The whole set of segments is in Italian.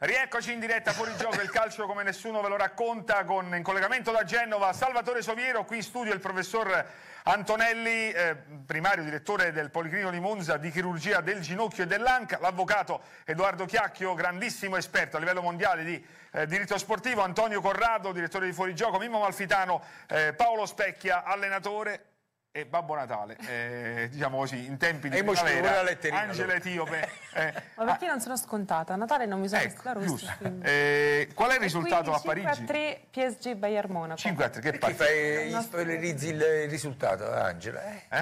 Rieccoci in diretta Fuori Gioco, il calcio come nessuno ve lo racconta, in collegamento da Genova Salvatore Soviero, qui in studio il professor Antonelli, primario direttore del Policlinico di Monza di chirurgia del ginocchio e dell'anca, l'avvocato Edoardo Chiacchio, grandissimo esperto a livello mondiale di diritto sportivo, Antonio Corrado, direttore di Fuori Gioco, Mimmo Malfitano, Paolo Specchia, allenatore, e Babbo Natale, diciamo così, in tempi di primavera, Angela Etiope. Ma perché non sono scontata? A Natale non mi sono vestita rossa. Qual è il risultato a Parigi? 5-3 PSG Bayern Monaco. 5-3, che perché spoilerizzi il risultato, Angela?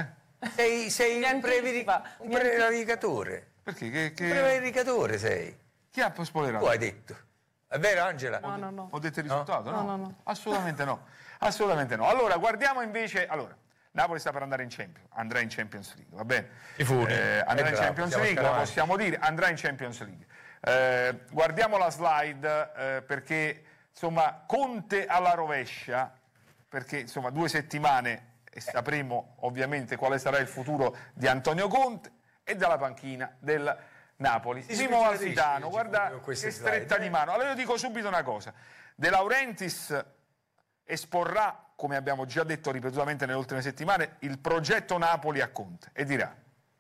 Sei un prevaricatore. Perché? Un prevaricatore sei. Chi ha spoilerato? Tu hai detto. È vero, Angela? No. Ho detto il risultato? No. Assolutamente no. Assolutamente no. Allora, guardiamo invece... Napoli sta per andare in Champions, andrà in Champions League, va bene? Andrà in Champions League, lo possiamo dire, andrà in Champions League. Guardiamo la slide perché, insomma, Conte alla rovescia, perché, insomma, 2 settimane e sapremo ovviamente quale sarà il futuro di Antonio Conte e dalla panchina del Napoli. Simo Malfitano, guarda che stretta di mano. Allora io dico subito una cosa, De Laurentiis esporrà, come abbiamo già detto ripetutamente nelle ultime settimane, il progetto Napoli a Conte e dirà: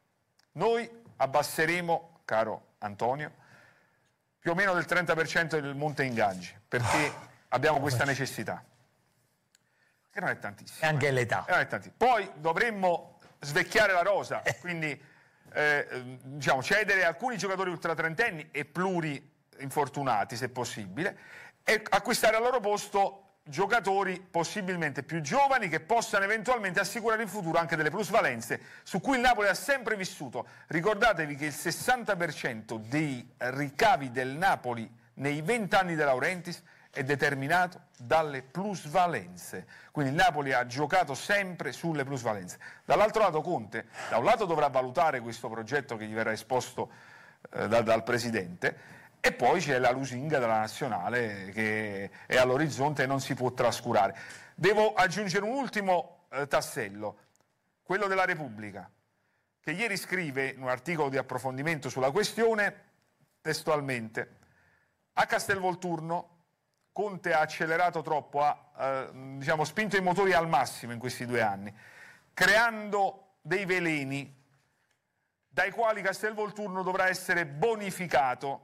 noi abbasseremo, caro Antonio, più o meno del 30% del monte ingaggi, perché abbiamo questa necessità, che non è tantissimo. E anche l'età. Poi dovremmo svecchiare la rosa, quindi diciamo, cedere alcuni giocatori ultratrentenni e pluri-infortunati, se possibile, e acquistare al loro posto giocatori possibilmente più giovani che possano eventualmente assicurare in futuro anche delle plusvalenze su cui il Napoli ha sempre vissuto. Ricordatevi che il 60% dei ricavi del Napoli nei 20 anni De Laurentiis è determinato dalle plusvalenze, quindi il Napoli ha giocato sempre sulle plusvalenze. Dall'altro lato Conte, da un lato dovrà valutare questo progetto che gli verrà esposto dal Presidente, e poi c'è la lusinga della nazionale che è all'orizzonte e non si può trascurare. Devo aggiungere un ultimo tassello, quello della Repubblica, che ieri scrive in un articolo di approfondimento sulla questione, testualmente: a Castelvolturno Conte ha accelerato troppo, ha diciamo, spinto i motori al massimo in questi 2 anni, creando dei veleni dai quali Castelvolturno dovrà essere bonificato.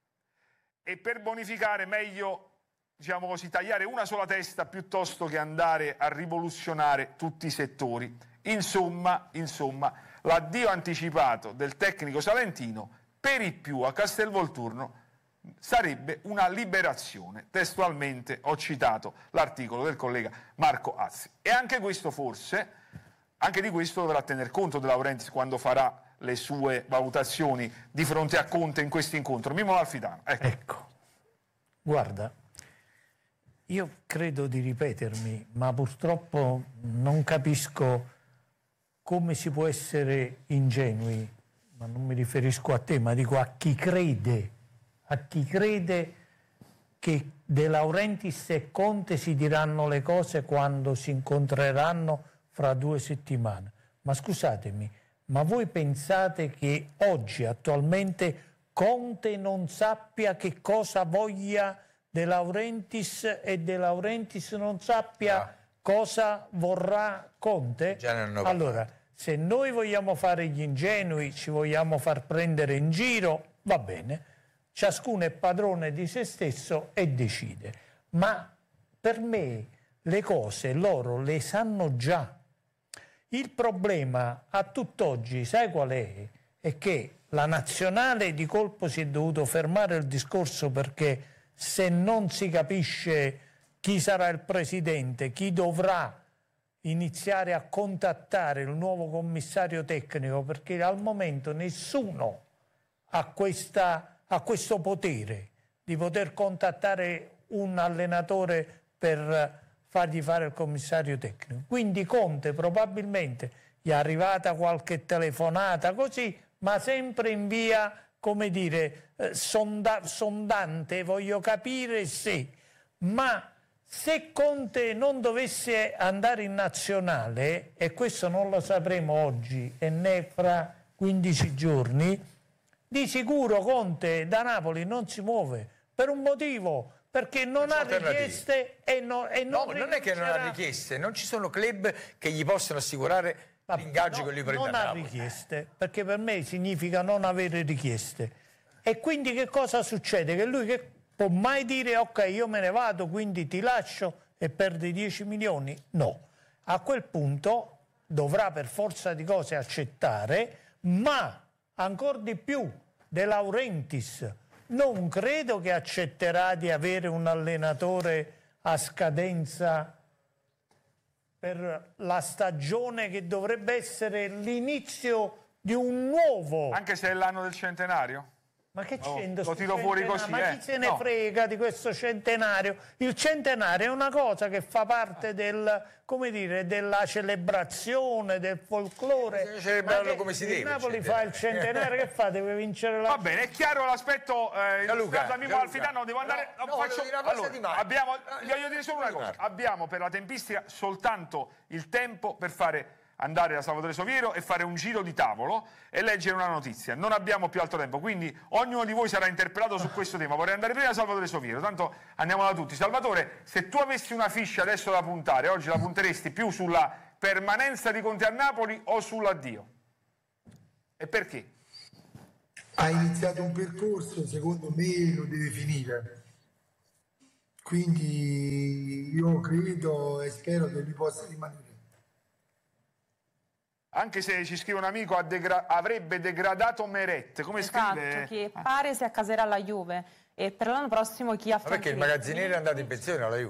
E per bonificare meglio, diciamo così, tagliare una sola testa piuttosto che andare a rivoluzionare tutti i settori. Insomma, l'addio anticipato del tecnico salentino per i più a Castelvolturno sarebbe una liberazione. Testualmente ho citato l'articolo del collega Marco Azzi. E anche questo forse, anche di questo dovrà tener conto De Laurentiis quando farà le sue valutazioni di fronte a Conte in questo incontro. Mimmo Malfitano. Ecco, guarda, io credo di ripetermi, ma purtroppo non capisco come si può essere ingenui, ma non mi riferisco a te, ma dico a chi crede che De Laurentiis e Conte si diranno le cose quando si incontreranno fra 2 settimane. Ma scusatemi, ma voi pensate che oggi, attualmente, Conte non sappia che cosa voglia De Laurentiis e De Laurentiis non sappia cosa vorrà Conte? Allora, se noi vogliamo fare gli ingenui, ci vogliamo far prendere in giro, va bene, ciascuno è padrone di se stesso e decide. Ma per me le cose loro le sanno già. Il problema a tutt'oggi, sai qual è? È che la nazionale di colpo si è dovuto fermare il discorso perché se non si capisce chi sarà il presidente, chi dovrà iniziare a contattare il nuovo commissario tecnico, perché al momento nessuno ha questo potere di poter contattare un allenatore per fargli fare il commissario tecnico. Quindi Conte probabilmente gli è arrivata qualche telefonata così, ma sempre in via, come dire, sondante, voglio capire se. Ma se Conte non dovesse andare in nazionale, e questo non lo sapremo oggi e né fra 15 giorni, di sicuro Conte da Napoli non si muove, per un motivo, perché non ha richieste e non non è che non ha richieste, non ci sono club che gli possono assicurare l'ingaggio che lui prende non a ha Napoli. richieste, perché per me significa non avere richieste. E quindi che cosa succede? Che lui che può mai dire ok, io me ne vado, quindi ti lascio e perdi 10 milioni? No. A quel punto dovrà per forza di cose accettare, ma ancora di più De Laurentiis non credo che accetterà di avere un allenatore a scadenza per la stagione che dovrebbe essere l'inizio di un nuovo... Anche se è l'anno del centenario? Ma che c'entra? Lo tiro fuori così, Ma chi se ne frega di questo centenario? Il centenario è una cosa che fa parte del, come dire, della celebrazione, del folklore. Bisogna celebrarlo come si deve. Il Napoli fa il centenario, che fa? Deve vincere la... Va bene, è chiaro l'aspetto illustrato da Mimo Gianluca. Alfidano, devo andare... voglio dire una cosa di Marco. Voglio dire solo una cosa, abbiamo per la tempistica soltanto il tempo per fare... andare da Salvatore Soviero e fare un giro di tavolo e leggere una notizia. Non abbiamo più altro tempo, quindi ognuno di voi sarà interpellato su questo tema. Vorrei andare prima da Salvatore Soviero, tanto andiamo da tutti. Salvatore, se tu avessi una ficha adesso da puntare, oggi la punteresti più sulla permanenza di Conte a Napoli o sull'addio? E perché? Ha iniziato un percorso, secondo me lo deve finire. Quindi io credo e spero che lui possa rimanere. Anche se ci scrive un amico, avrebbe degradato Meret, come scrive? Che pare si accaserà alla Juve e per l'anno prossimo chi affronta... Perché il magazziniere è andato in pensione alla Juve.